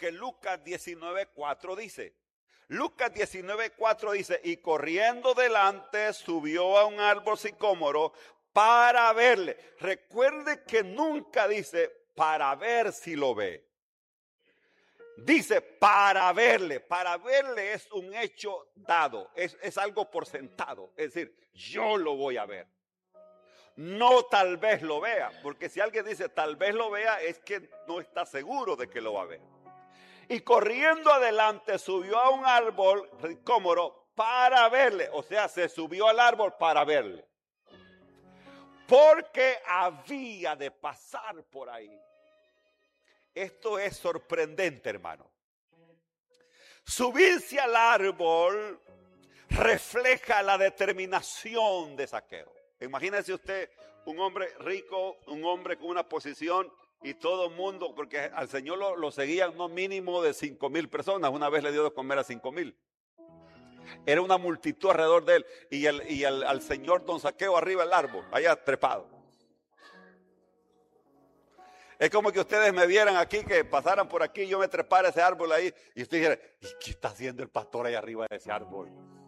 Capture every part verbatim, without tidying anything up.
que Lucas diecinueve cuatro dice. Lucas diecinueve cuatro dice, y corriendo delante subió a un árbol sicómoro para verle. Recuerde que nunca dice para ver si lo ve. Dice para verle. Para verle es un hecho dado, es, es algo por sentado. Es decir, yo lo voy a ver. No tal vez lo vea, porque si alguien dice tal vez lo vea, es que no está seguro de que lo va a ver. Y corriendo adelante subió a un árbol sicómoro para verle. O sea, se subió al árbol para verle. Porque había de pasar por ahí. Esto es sorprendente, hermano. Subirse al árbol refleja la determinación de Zaqueo. Imagínese usted un hombre rico, un hombre con una posición y todo el mundo, porque al Señor lo, lo seguían no mínimo de cinco mil personas. Una vez le dio de comer a cinco mil. Era una multitud alrededor de él y, el, y el, al Señor don Zaqueo arriba del árbol, allá trepado. Es como que ustedes me vieran aquí, que pasaran por aquí y yo me trepara ese árbol ahí y usted dijera, ¿y qué está haciendo el pastor ahí arriba de ese árbol?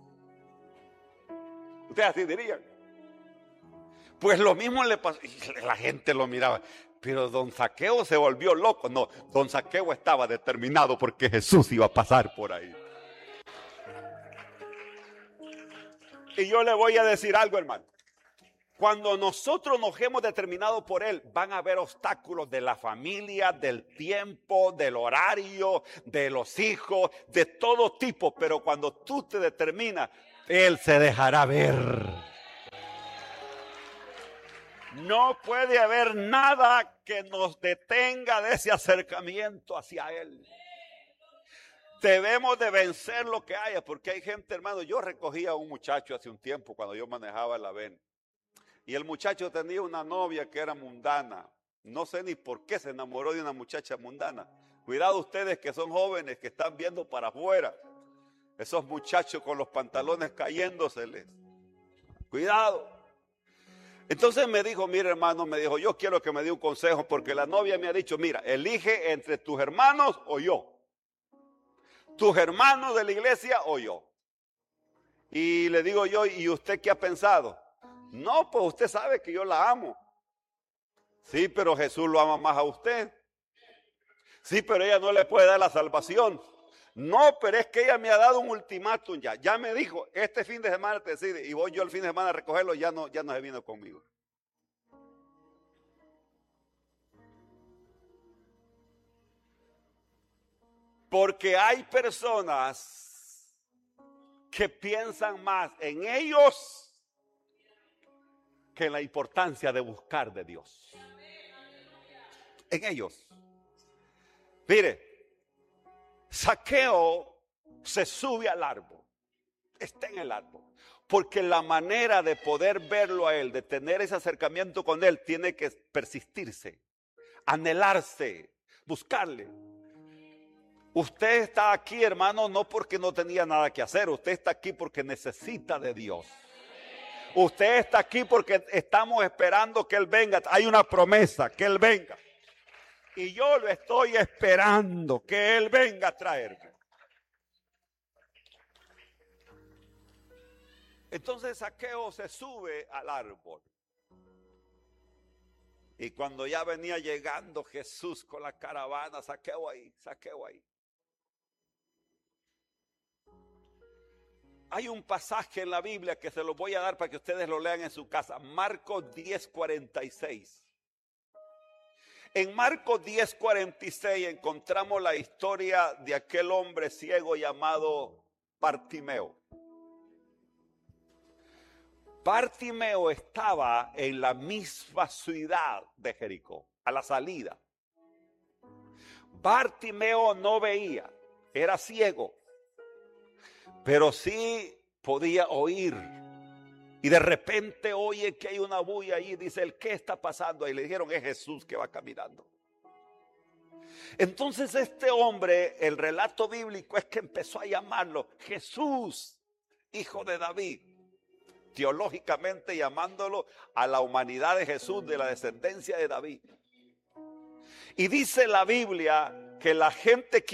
Ustedes así dirían. Pues lo mismo le pasó, y la gente lo miraba, pero don Zaqueo se volvió loco. No, don Zaqueo estaba determinado porque Jesús iba a pasar por ahí. Y yo le voy a decir algo, hermano. Cuando nosotros nos hemos determinado por Él, van a haber obstáculos de la familia, del tiempo, del horario, de los hijos, de todo tipo. Pero cuando tú te determinas, Él se dejará ver. No puede haber nada que nos detenga de ese acercamiento hacia Él. Debemos de vencer lo que haya, porque hay gente, hermano. Yo recogí a un muchacho hace un tiempo cuando yo manejaba la Ven. Y el muchacho tenía una novia que era mundana. No sé ni por qué se enamoró de una muchacha mundana. Cuidado ustedes que son jóvenes, que están viendo para afuera. Esos muchachos con los pantalones cayéndoseles. Cuidado. Entonces me dijo, mira hermano, me dijo, yo quiero que me dé un consejo, porque la novia me ha dicho, mira, elige entre tus hermanos o yo. Tus hermanos de la iglesia o yo. Y le digo yo, ¿y usted qué ha pensado? No, pues usted sabe que yo la amo. Sí, pero Jesús lo ama más a usted. Sí, pero ella no le puede dar la salvación. No, pero es que ella me ha dado un ultimátum ya. Ya me dijo, este fin de semana te decide. Y voy yo el fin de semana a recogerlo, ya no, ya no se vino conmigo. Porque hay personas que piensan más en ellos que en la importancia de buscar de Dios. En ellos. Mire, Zaqueo se sube al árbol. Está en el árbol. Porque la manera de poder verlo a Él, de tener ese acercamiento con Él, tiene que persistirse, anhelarse, buscarle. Usted está aquí, hermano, no porque no tenía nada que hacer. Usted está aquí porque necesita de Dios. Usted está aquí porque estamos esperando que Él venga. Hay una promesa, que Él venga. Y yo lo estoy esperando, que Él venga a traerme. Entonces Zaqueo se sube al árbol. Y cuando ya venía llegando Jesús con la caravana, Zaqueo ahí, Zaqueo ahí. Hay un pasaje en la Biblia que se lo voy a dar para que ustedes lo lean en su casa. Marcos diez cuarenta y seis. En Marcos diez cuarenta y seis encontramos la historia de aquel hombre ciego llamado Bartimeo. Bartimeo estaba en la misma ciudad de Jericó, a la salida. Bartimeo no veía, era ciego. Pero sí podía oír. Y de repente oye que hay una bulla ahí. Y dice él, ¿qué está pasando? Y le dijeron, es Jesús que va caminando. Entonces este hombre, el relato bíblico es que empezó a llamarlo Jesús, hijo de David. Teológicamente llamándolo a la humanidad de Jesús, de la descendencia de David. Y dice la Biblia que la gente